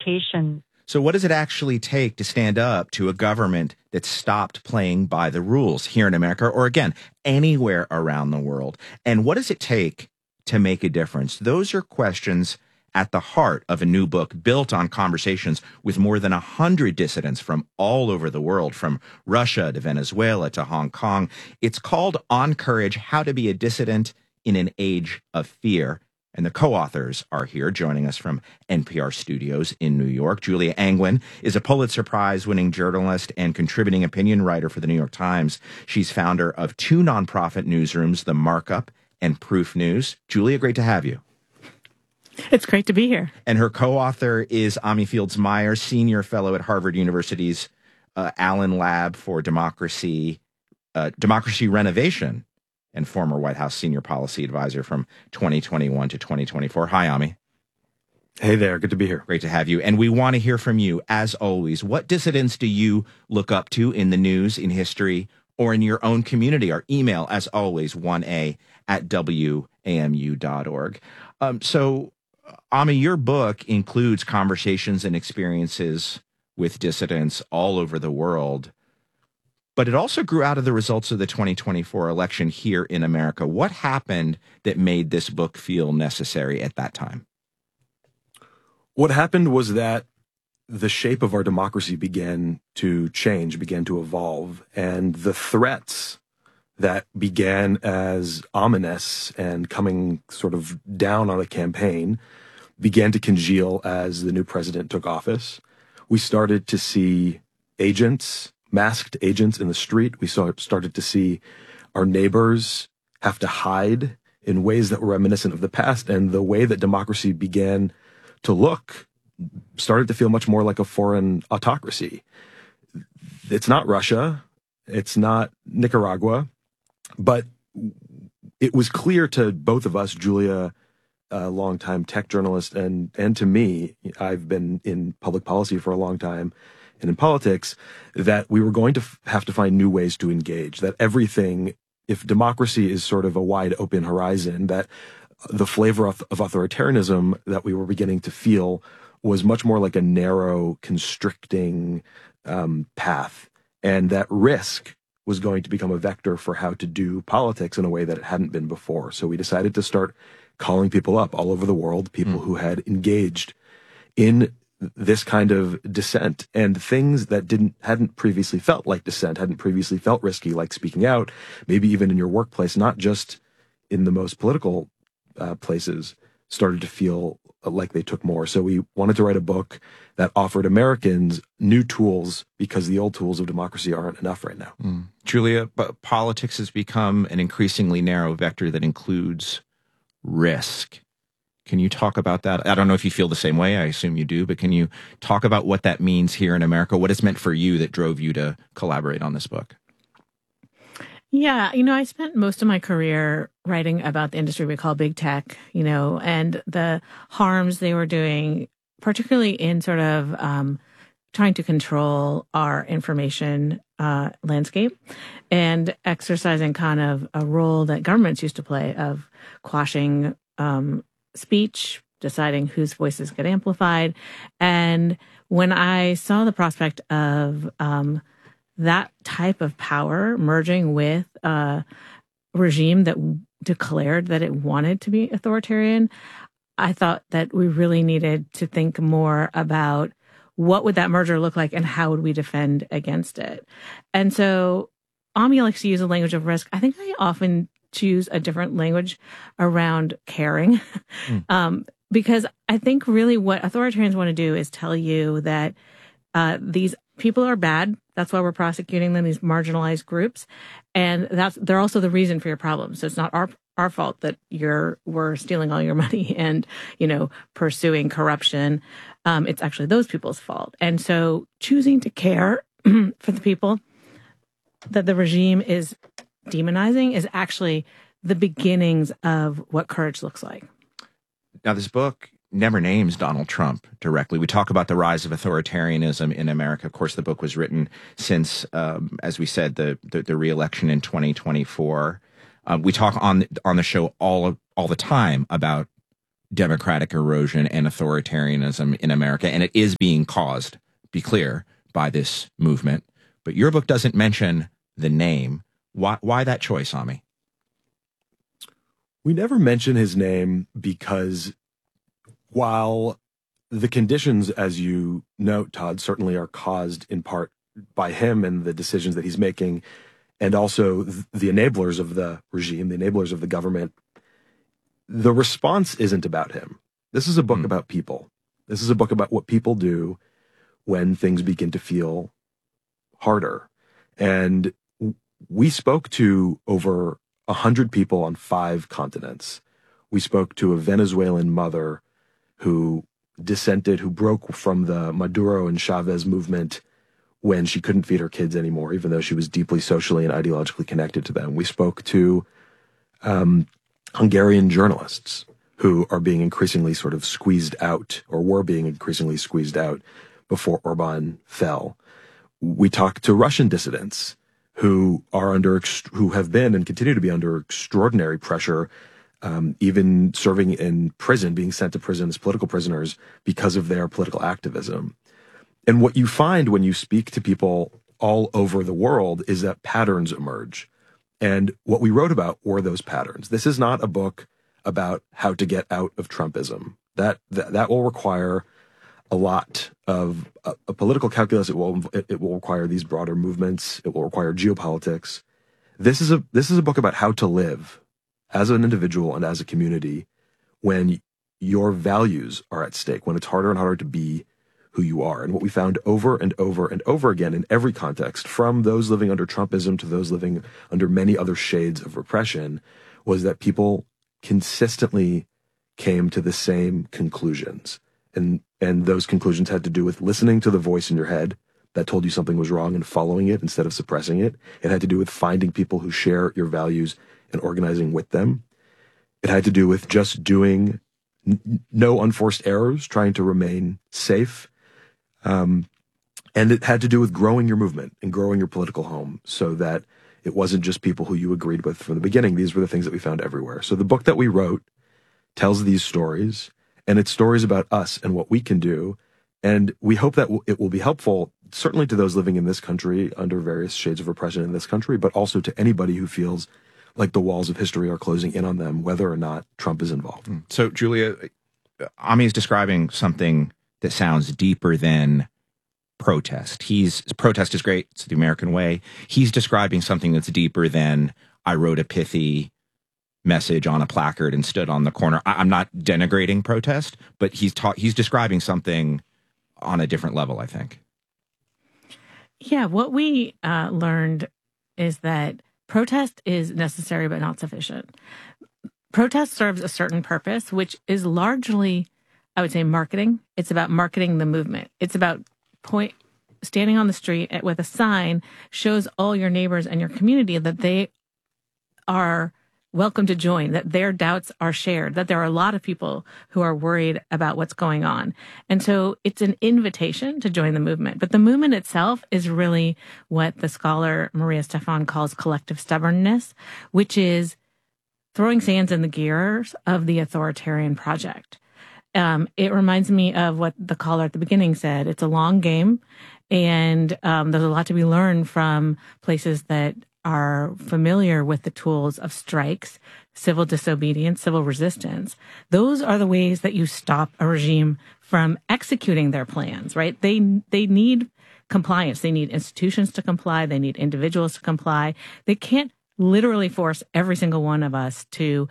education. So what does it actually take to stand up to a government that stopped playing by the rules here in America, or again, anywhere around the world? And what does it take to make a difference? Those are questions at the heart of a new book built on conversations with more than 100 dissidents from all over the world, from Russia to Venezuela to Hong Kong. It's called On Courage: How to Be a Dissident in an Age of Fear. And the co-authors are here joining us from NPR studios in New York. Julia Angwin is a Pulitzer Prize-winning journalist and contributing opinion writer for the New York Times. She's founder of two nonprofit newsrooms, The Markup and Proof News. Julia, great to have you. It's great to be here. And her co-author is Ami Fields Meyer, senior fellow at Harvard University's Allen Lab for Democracy Renovation, and former White House senior policy advisor from 2021 to 2024. Hi, Ami. Hey there. Good to be here. Great to have you. And we want to hear from you, as always. What dissidents do you look up to in the news, in history, or in your own community? Our email, as always, 1a@wamu.org. So, Ami, your book includes conversations and experiences with dissidents all over the world. But it also grew out of the results of the 2024 election here in America. What happened that made this book feel necessary at that time? What happened was that the shape of our democracy began to change, began to evolve, and the threats that began as ominous and coming sort of down on a campaign began to congeal as the new president took office. We started to see masked agents in the street. We started to see our neighbors have to hide in ways that were reminiscent of the past, and the way that democracy began to look started to feel much more like a foreign autocracy. It's not Russia, it's not Nicaragua, but it was clear to both of us, Julia, a longtime tech journalist, and to me, I've been in public policy for a long time, and in politics, that we were going to have to find new ways to engage, that everything, if democracy is sort of a wide open horizon, that the flavor of authoritarianism that we were beginning to feel was much more like a narrow, constricting path, and that risk was going to become a vector for how to do politics in a way that it hadn't been before. So we decided to start calling people up all over the world, people who had engaged in this kind of dissent, and things that hadn't previously felt like dissent, hadn't previously felt risky, like speaking out, maybe even in your workplace, not just in the most political places, started to feel like they took more. So we wanted to write a book that offered Americans new tools, because the old tools of democracy aren't enough right now. Julia, but politics has become an increasingly narrow vector that includes risk. Can you talk about that? I don't know if you feel the same way. I assume you do, but can you talk about what that means here in America? What it's meant for you that drove you to collaborate on this book? Yeah, I spent most of my career writing about the industry we call big tech, and the harms they were doing, particularly in sort of trying to control our information landscape and exercising kind of a role that governments used to play of quashing speech, deciding whose voices get amplified. And when I saw the prospect of that type of power merging with a regime that declared that it wanted to be authoritarian, I thought that we really needed to think more about what would that merger look like and how would we defend against it. And so Ami likes to use the language of risk. I think I often choose a different language around caring, because I think really what authoritarians want to do is tell you that these people are bad. That's why we're prosecuting them, these marginalized groups. And they're also the reason for your problems. So it's not our fault that we're stealing all your money and, pursuing corruption. It's actually those people's fault. And so choosing to care for the people that the regime is demonizing is actually the beginnings of what courage looks like. Now, this book never names Donald Trump directly. We talk about the rise of authoritarianism in America. Of course, the book was written since, as we said, the re-election in 2024. We talk on the show all the time about democratic erosion and authoritarianism in America, and it is being caused, be clear, by this movement. But your book doesn't mention the name. Why that choice, Ami? We never mention his name because while the conditions, as you note, Todd, certainly are caused in part by him and the decisions that he's making, and also the enablers of the regime, the enablers of the government, the response isn't about him. This is a book about people. This is a book about what people do when things begin to feel harder. And we spoke to over 100 people on 5 continents. We spoke to a Venezuelan mother who dissented, who broke from the Maduro and Chavez movement when she couldn't feed her kids anymore, even though she was deeply socially and ideologically connected to them. We spoke to Hungarian journalists who are being increasingly sort of squeezed out, or were being increasingly squeezed out before Orban fell. We talked to Russian dissidents who are who have been and continue to be under extraordinary pressure, even serving in prison, being sent to prison as political prisoners because of their political activism. And what you find when you speak to people all over the world is that patterns emerge. And what we wrote about were those patterns. This is not a book about how to get out of Trumpism. That will require a lot of a political calculus. It will require these broader movements. It will require geopolitics. This is a book about how to live as an individual and as a community when your values are at stake, when it's harder and harder to be who you are. And what we found over and over and over again in every context, from those living under Trumpism to those living under many other shades of repression, was that people consistently came to the same conclusions. And those conclusions had to do with listening to the voice in your head that told you something was wrong and following it instead of suppressing it. It had to do with finding people who share your values and organizing with them. It had to do with just doing no unforced errors, trying to remain safe. And it had to do with growing your movement and growing your political home so that it wasn't just people who you agreed with from the beginning. These were the things that we found everywhere. So the book that we wrote tells these stories, and it's stories about us and what we can do. And we hope that it will be helpful, certainly to those living in this country under various shades of repression in this country, but also to anybody who feels like the walls of history are closing in on them, whether or not Trump is involved. So, Julia, Ami is describing something that sounds deeper than protest. Protest is great. It's the American way. He's describing something that's deeper than I wrote a pithy message on a placard and stood on the corner. I'm not denigrating protest, but he's describing something on a different level, I think. Yeah, what we learned is that protest is necessary but not sufficient. Protest serves a certain purpose, which is largely, I would say, marketing. It's about marketing the movement. It's about standing on the street with a sign shows all your neighbors and your community that they are welcome to join, that their doubts are shared, that there are a lot of people who are worried about what's going on. And so it's an invitation to join the movement. But the movement itself is really what the scholar Maria Stephan calls collective stubbornness, which is throwing sands in the gears of the authoritarian project. It reminds me of what the caller at the beginning said. It's a long game, and there's a lot to be learned from places that are familiar with the tools of strikes, civil disobedience, civil resistance. Those are the ways that you stop a regime from executing their plans, right? They need compliance. They need institutions to comply. They need individuals to comply. They can't literally force every single one of us to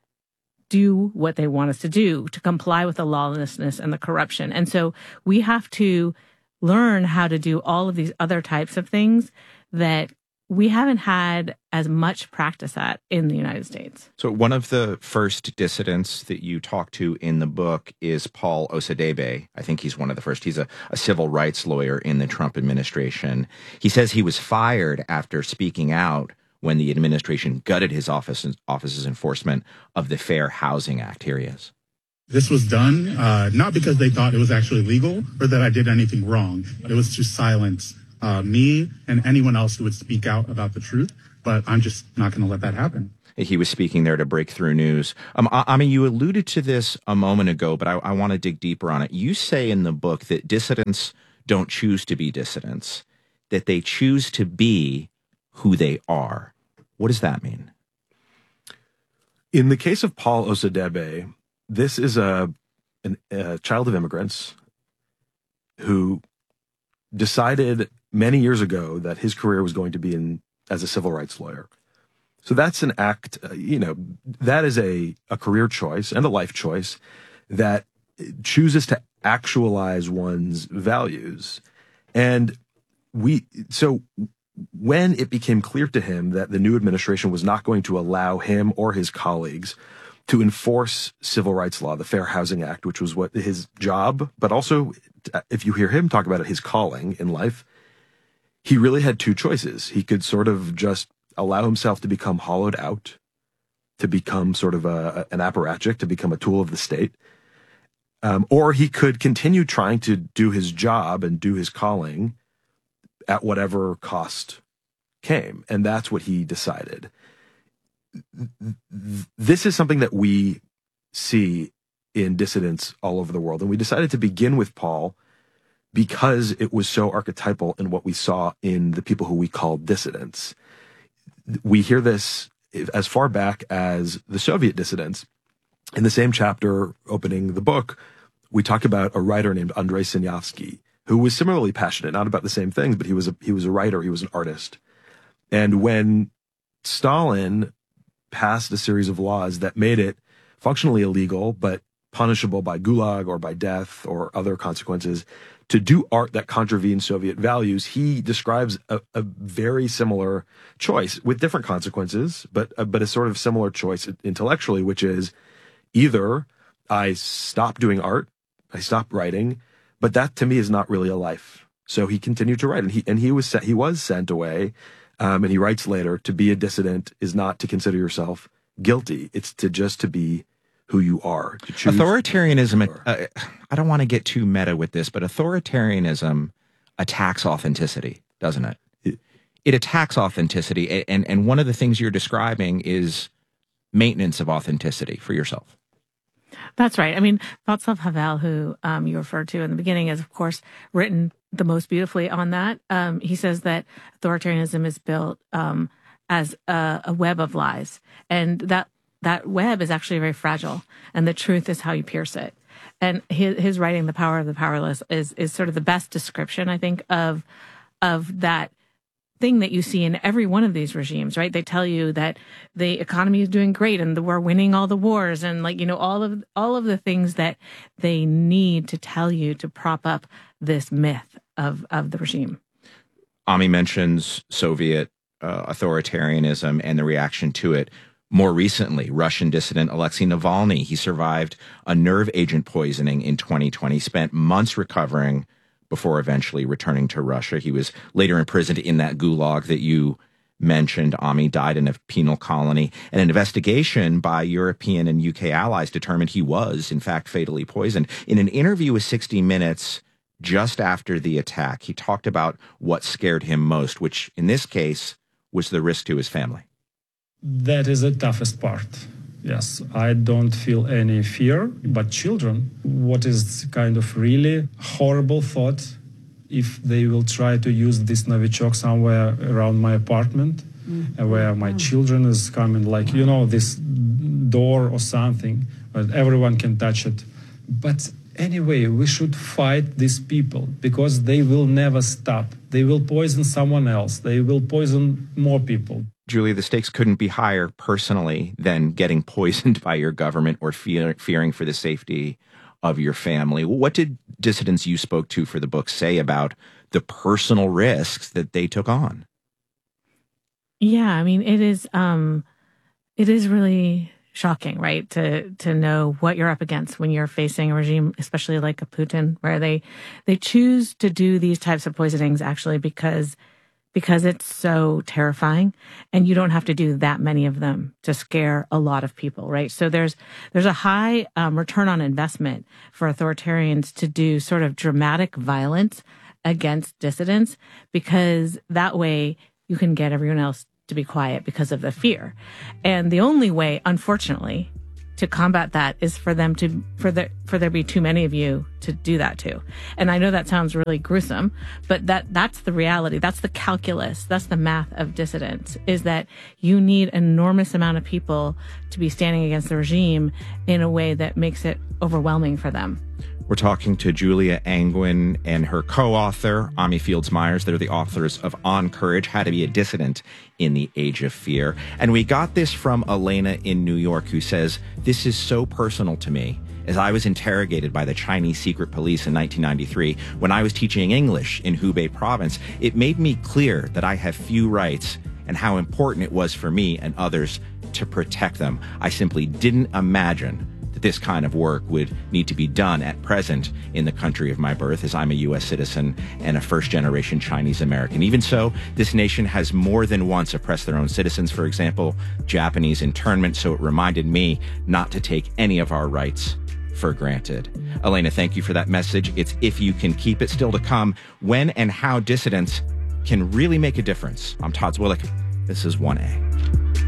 do what they want us to do, to comply with the lawlessness and the corruption. And so we have to learn how to do all of these other types of things that we haven't had as much practice at in the United States. So one of the first dissidents that you talk to in the book is Paul Osadebe. I think he's one of the first. He's a civil rights lawyer in the Trump administration. He says he was fired after speaking out when the administration gutted his office's enforcement of the Fair Housing Act. Here he is. This was done not because they thought it was actually legal or that I did anything wrong. It was to silence me and anyone else who would speak out about the truth. But I'm just not going to let that happen. He was speaking there to Breakthrough News. I mean, you alluded to this a moment ago, but I want to dig deeper on it. You say in the book that dissidents don't choose to be dissidents, that they choose to be who they are. What does that mean? In the case of Paul Osadebe, this is a child of immigrants who decided many years ago that his career was going to be as a civil rights lawyer. So that's an act, that is a career choice and a life choice that chooses to actualize one's values. And so when it became clear to him that the new administration was not going to allow him or his colleagues to enforce civil rights law, the Fair Housing Act, which was what his job, but also, if you hear him talk about it, his calling in life, he really had two choices. He could sort of just allow himself to become hollowed out, to become sort of an apparatchik, to become a tool of the state, or he could continue trying to do his job and do his calling at whatever cost came. And that's what he decided. This is something that we see in dissidents all over the world. And we decided to begin with Paul because it was so archetypal in what we saw in the people who we call dissidents. We hear this as far back as the Soviet dissidents. In the same chapter opening the book, we talk about a writer named Andrei Sinyavsky, who was similarly passionate, not about the same things, but he was a writer, he was an artist. And when Stalin passed a series of laws that made it functionally illegal, but punishable by gulag or by death or other consequences, to do art that contravenes Soviet values, he describes a very similar choice with different consequences, but a sort of similar choice intellectually, which is either I stop doing art, I stop writing, but that to me is not really a life. So he continued to write, and he was sent away, and he writes later, to be a dissident is not to consider yourself guilty; it's to be who you are. To choose authoritarianism. I don't want to get too meta with this, but authoritarianism attacks authenticity, doesn't it? It attacks authenticity, and one of the things you're describing is maintenance of authenticity for yourself. That's right. I mean, Václav Havel, who you referred to in the beginning, is, of course, written the most beautifully on that. He says that authoritarianism is built as a web of lies, and that web is actually very fragile, and the truth is how you pierce it. And his writing, The Power of the Powerless, is sort of the best description, I think, of that thing that you see in every one of these regimes, right? They tell you that the economy is doing great and we're winning all the wars, and all of the things that they need to tell you to prop up this myth of the regime. Ami mentions Soviet authoritarianism and the reaction to it. More recently, Russian dissident Alexei Navalny, he survived a nerve agent poisoning in 2020, spent months recovering before eventually returning to Russia. He was later imprisoned in that gulag that you mentioned. Ami died in a penal colony. And an investigation by European and UK allies determined he was, in fact, fatally poisoned. In an interview with 60 Minutes just after the attack, he talked about what scared him most, which in this case was the risk to his family. That is the toughest part. Yes, I don't feel any fear, but children, what is kind of really horrible thought if they will try to use this Novichok somewhere around my apartment, where my children is coming, this door or something, but everyone can touch it. But anyway, we should fight these people because they will never stop. They will poison someone else. They will poison more people. Julia, the stakes couldn't be higher personally than getting poisoned by your government or fearing for the safety of your family. What did dissidents you spoke to for the book say about the personal risks that they took on? Yeah, I mean, it is really shocking, right? To know what you're up against when you're facing a regime, especially like a Putin, where they choose to do these types of poisonings actually because it's so terrifying, and you don't have to do that many of them to scare a lot of people, right? So there's a high return on investment for authoritarians to do sort of dramatic violence against dissidents, because that way you can get everyone else to be quiet because of the fear. And the only way, unfortunately, to combat that is for there be too many of you to do that too. And I know that sounds really gruesome, but that's the reality. That's the calculus. That's the math of dissidence, is that you need an enormous amount of people to be standing against the regime in a way that makes it overwhelming for them. We're talking to Julia Angwin and her co-author, Ami Fields Myers. They're the authors of On Courage, How to Be a Dissident in the Age of Fear. And we got this from Elena in New York, who says, "This is so personal to me. As I was interrogated by the Chinese secret police in 1993, when I was teaching English in Hubei province, it made me clear that I have few rights and how important it was for me and others to protect them. I simply didn't imagine that this kind of work would need to be done at present in the country of my birth, as I'm a U.S. citizen and a first-generation Chinese American. Even so, this nation has more than once oppressed their own citizens, for example, Japanese internment, so it reminded me not to take any of our rights for granted." Elena, thank you for that message. It's If You Can Keep It. Still to come, when and how dissidents can really make a difference. I'm Todd Zwillich. This is 1A.